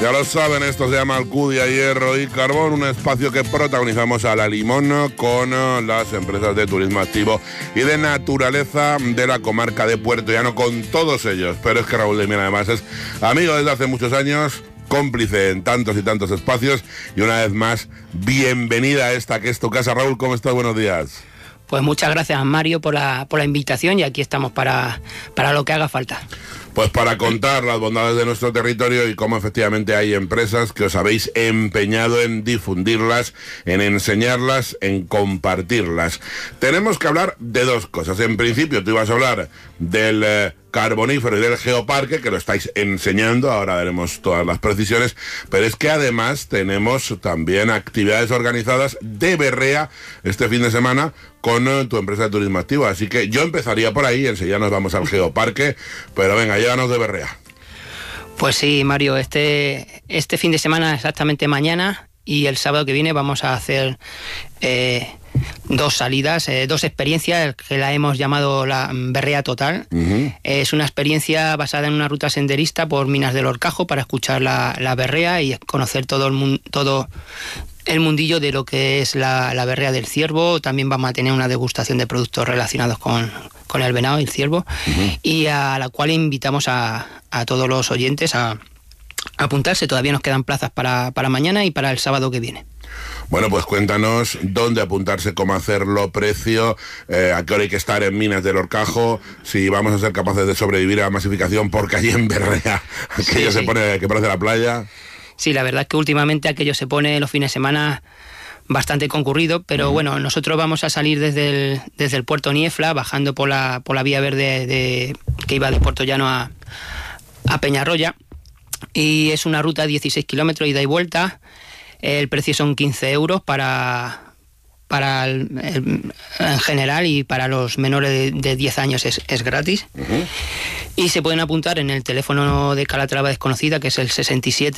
Ya lo saben, esto se llama Alcudia, Hierro y Carbón, un espacio que protagonizamos a la limón con las empresas de turismo activo y de naturaleza de la comarca de Puerto Llano, con todos ellos. Pero es que Raúl de Miel además es amigo desde hace muchos años, cómplice en tantos y tantos espacios, y una vez más, bienvenida a esta que es tu casa. Raúl, ¿cómo estás? Buenos días. Pues muchas gracias, Mario, por la invitación, y aquí estamos para lo que haga falta. Pues para contar las bondades de nuestro territorio y cómo efectivamente hay empresas que os habéis empeñado en difundirlas, en enseñarlas, en compartirlas. Tenemos que hablar de dos cosas. En principio, tú ibas a hablar del carbonífero y del geoparque, que lo estáis enseñando, ahora veremos todas las precisiones, pero es que además tenemos también actividades organizadas de berrea este fin de semana con tu empresa de turismo activo, así que yo empezaría por ahí, enseguida nos vamos al geoparque, pero venga, llévanos de berrea. Pues sí, Mario, este fin de semana, exactamente mañana y el sábado que viene, vamos a hacer dos salidas, dos experiencias que la hemos llamado la Berrea Total. Es una experiencia basada en una ruta senderista por Minas del Horcajo para escuchar la berrea y conocer todo el mundillo de lo que es la berrea del ciervo. También vamos a tener una degustación de productos relacionados con el venado y el ciervo, y a la cual invitamos a todos los oyentes a apuntarse. Todavía nos quedan plazas para mañana y para el sábado que viene. Bueno, pues cuéntanos dónde apuntarse, cómo hacerlo, precio, a qué hora hay que estar en Minas del Horcajo, si vamos a ser capaces de sobrevivir a la masificación, porque allí en berrea aquello se pone que parece la playa. Sí, la verdad es que últimamente aquello se pone los fines de semana bastante concurrido, pero bueno, nosotros vamos a salir desde el puerto Niefla, bajando por la vía verde que iba de Puerto Llano a Peñarroya, y es una ruta de 16 kilómetros ida y vuelta. El precio son 15 euros en general, y para los menores de 10 años es gratis. Y se pueden apuntar en el teléfono de Calatrava Desconocida, que es el 67